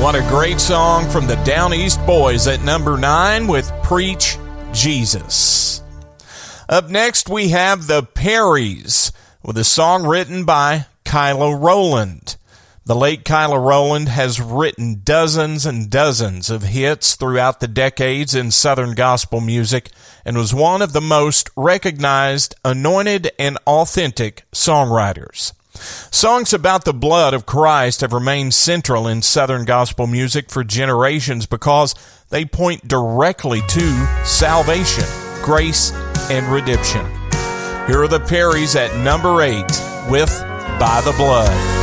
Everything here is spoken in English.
What a great song from the Down East Boys at number 9 with Preach Jesus. Up next, we have the Perrys with a song written by Kyla Rowland. The late Kyla Rowland has written dozens and dozens of hits throughout the decades in Southern gospel music and was one of the most recognized, anointed, and authentic songwriters. Songs about the blood of Christ have remained central in Southern gospel music for generations because they point directly to salvation, grace, and redemption. Here are the Perrys at number 8 with By the Blood.